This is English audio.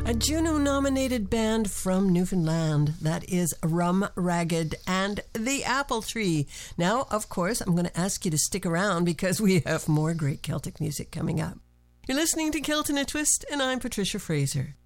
A Juno-nominated band from Newfoundland. That is Rum Ragged and the Apple Tree. Now, of course, I'm going to ask you to stick around because we have more great Celtic music coming up. You're listening to Kilt in a Twist, and I'm Patricia Fraser.